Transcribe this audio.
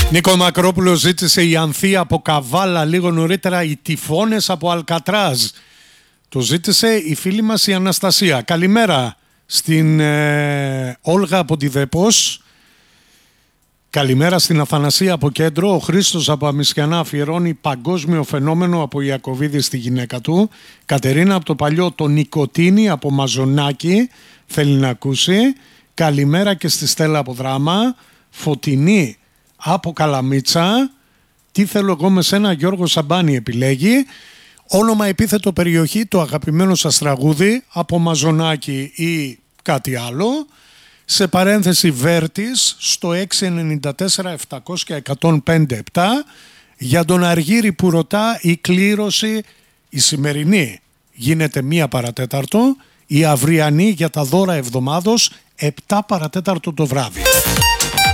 Νίκο Μακρόπουλος ζήτησε η Ανθία από Καβάλα, λίγο νωρίτερα οι Τυφώνες από Αλκατράζ. Το ζήτησε η φίλη μας η Αναστασία. Καλημέρα στην Όλγα από τη Δεπός. Καλημέρα στην Αθανασία από Κέντρο. Ο Χρήστος από Αμισιανά αφιερώνει παγκόσμιο φαινόμενο από Ιακωβίδη στη γυναίκα του. Κατερίνα από το Παλιό, το Νικοτίνη από Μαζονάκι θέλει να ακούσει. Καλημέρα και στη Στέλλα από Δράμα. Φωτεινή από Καλαμίτσα. Τι θέλω εγώ με σένα, Γιώργο Σαμπάνη επιλέγει. Όνομα, επίθετο, περιοχή, το αγαπημένο σας τραγούδι από Μαζονάκι ή κάτι άλλο. Σε παρένθεση Βέρτης στο 694-700-1057 για τον Αργύρη που ρωτά η κλήρωση η σημερινή γίνεται 1 παρατέταρτο, η αυριανή για τα δώρα εβδομάδος 7 παρατέταρτο το βράδυ.